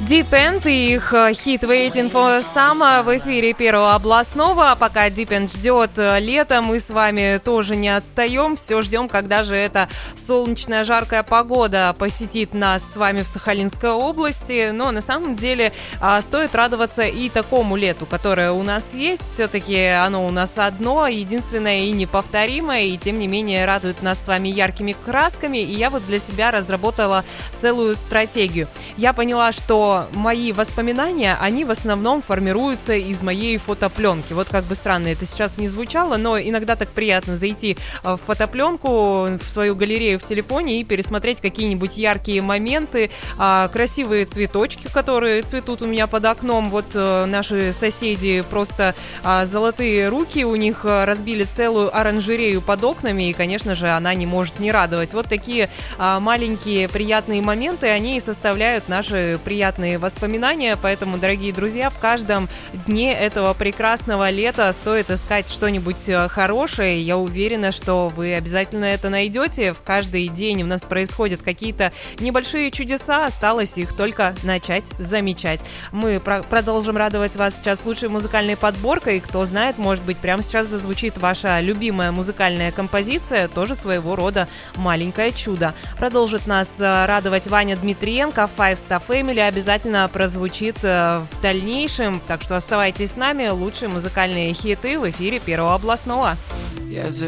Deep End и их хит Waiting for Summer в эфире Первого областного. Пока Deep End ждет лета, мы с вами тоже не отстаем. Все ждем, когда же эта солнечная жаркая погода посетит нас с вами в Сахалинской области. Но на самом деле стоит радоваться и такому лету, которое у нас есть. Все-таки оно у нас одно, единственное и неповторимое. И тем не менее радует нас с вами яркими красками. И я вот для себя разработала целую стратегию. Я поняла, что мои воспоминания, они в основном формируются из моей фотопленки. Вот как бы странно это сейчас не звучало, но иногда так приятно зайти в фотопленку, в свою галерею в телефоне и пересмотреть какие-нибудь яркие моменты, красивые цветочки, которые цветут у меня под окном. Вот наши соседи просто золотые руки, у них разбили целую оранжерею под окнами, и, конечно же, она не может не радовать. Вот такие маленькие приятные моменты, они и составляют наши приятные воспоминания, поэтому, дорогие друзья, в каждом дне этого прекрасного лета стоит искать что-нибудь хорошее. Я уверена, что вы обязательно это найдете. В каждый день у нас происходят какие-то небольшие чудеса, осталось их только начать замечать. Мы продолжим радовать вас сейчас лучшей музыкальной подборкой. Кто знает, может быть, прямо сейчас зазвучит ваша любимая музыкальная композиция, тоже своего рода маленькое чудо. Продолжит нас радовать Ваня Дмитриенко, Five Star Family обязательно прозвучит в дальнейшем, так что оставайтесь с нами, лучшие музыкальные хиты в эфире Первого областного.